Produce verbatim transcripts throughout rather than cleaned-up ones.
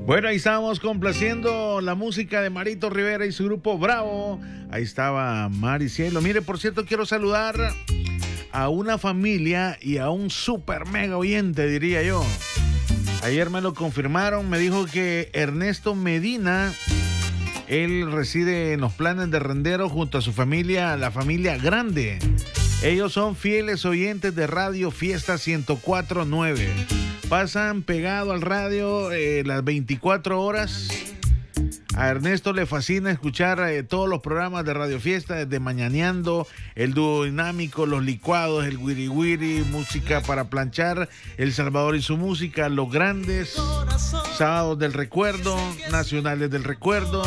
Bueno, ahí estábamos complaciendo la música de Marito Rivera y su grupo Bravo. Ahí estaba Mari Cielo. Mire, por cierto, quiero saludar a una familia y a un super mega oyente, diría yo. Ayer me lo confirmaron, me dijo que Ernesto Medina, él reside en los Planes de Rendero junto a su familia, la familia Grande. Ellos son fieles oyentes de Radio Fiesta ciento cuatro punto nueve. Pasan pegado al radio eh, las veinticuatro horas. A Ernesto le fascina escuchar eh, todos los programas de Radio Fiesta, desde Mañaneando, el dúo dinámico, los licuados, el wiri wiri, música para planchar, El Salvador y su música, Los Grandes, Sábados del Recuerdo, Nacionales del Recuerdo.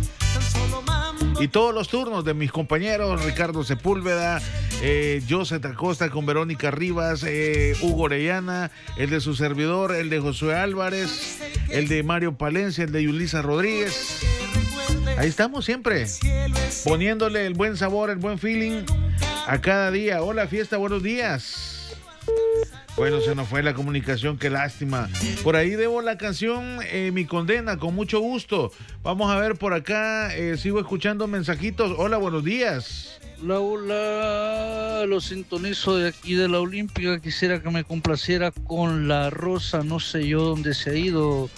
Y todos los turnos de mis compañeros, Ricardo Sepúlveda, eh, José Acosta con Verónica Rivas, eh, Hugo Orellana, el de su servidor, el de Josué Álvarez, el de Mario Palencia, el de Yulisa Rodríguez. Ahí estamos siempre, poniéndole el buen sabor, el buen feeling a cada día. Hola Fiesta, buenos días. Bueno, se nos fue la comunicación, qué lástima. Por ahí debo la canción eh, Mi Condena, con mucho gusto. Vamos a ver por acá, eh, sigo escuchando mensajitos. Hola, buenos días. Hola, hola, lo sintonizo de aquí de la Olímpica. Quisiera que me complaciera con La Rosa, no sé yo dónde se ha ido.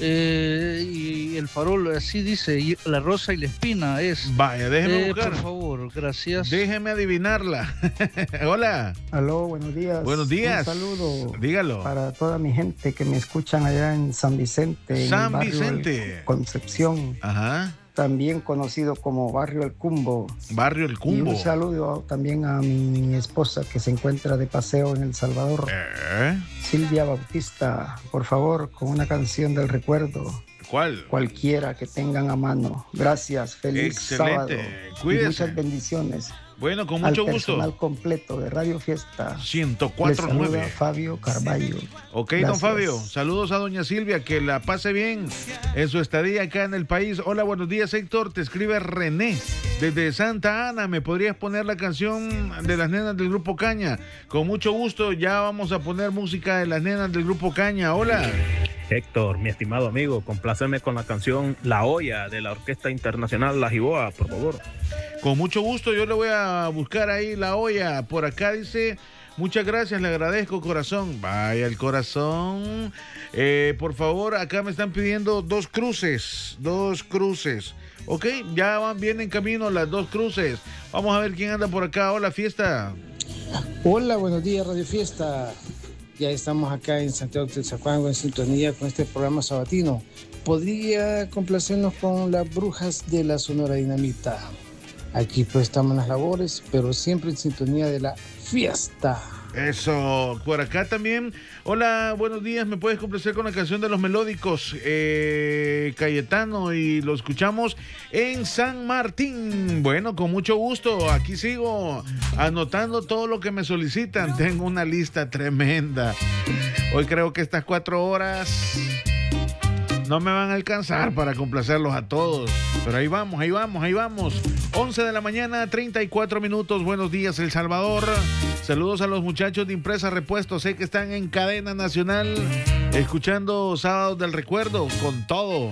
Eh, y el farol, así dice, y La Rosa y la Espina es. Vaya, déjeme eh, buscar. Por favor, gracias. Déjeme adivinarla. Hola. Aló, buenos días. Buenos días. Un saludo. Dígalo. Para toda mi gente que me escuchan allá en San Vicente. San en el barrio Vicente. El Concepción. Ajá. También conocido como Barrio El Cumbo. Barrio El Cumbo. Y un saludo también a mi esposa que se encuentra de paseo en El Salvador. ¿Eh? Silvia Bautista, por favor, con una canción del recuerdo. ¿Cuál? Cualquiera que tengan a mano. Gracias, feliz Excelente. sábado. Cuídese. Y muchas bendiciones. Bueno, con mucho al gusto. Personal completo de Radio Fiesta. ciento cuatro punto nueve. Fabio Carballo. Ok, Gracias. Don Fabio, saludos a doña Silvia, que la pase bien en su estadía acá en el país. Hola, buenos días, Héctor, te escribe René desde Santa Ana. ¿Me podrías poner la canción de las nenas del Grupo Caña? Con mucho gusto, ya vamos a poner música de las nenas del Grupo Caña. Hola. Héctor, mi estimado amigo, compláceme con la canción La Olla de la Orquesta Internacional La Jiboa, por favor. Con mucho gusto, yo le voy a buscar ahí La Olla. Por acá dice, muchas gracias, le agradezco, corazón. Vaya el corazón. Eh, por favor, acá me están pidiendo dos cruces, dos cruces. Ok, ya van bien en camino las dos cruces. Vamos a ver quién anda por acá. Hola, Fiesta. Hola, buenos días, Radio Fiesta. Ya estamos acá en Santiago de Texacuango en sintonía con este programa sabatino. ¿Podría complacernos con las brujas de la Sonora Dinamita? Aquí pues estamos en las labores, pero siempre en sintonía de la fiesta. Eso, por acá también. Hola, buenos días, ¿me puedes complacer con la canción de Los Melódicos? Eh, Cayetano, y lo escuchamos en San Martín. Bueno, con mucho gusto, aquí sigo anotando todo lo que me solicitan. Tengo una lista tremenda. Hoy creo que estas cuatro horas no me van a alcanzar para complacerlos a todos. Pero ahí vamos, ahí vamos, ahí vamos. once de la mañana, treinta y cuatro minutos. Buenos días, El Salvador. Saludos a los muchachos de Impresa Repuestos. Sé que están en cadena nacional escuchando Sábados del Recuerdo con todo.